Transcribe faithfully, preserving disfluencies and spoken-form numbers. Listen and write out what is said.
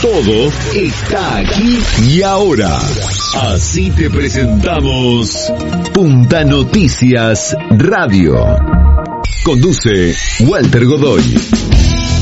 Todo está aquí y ahora. Así te presentamos Punta Noticias Radio. Conduce Walter Godoy.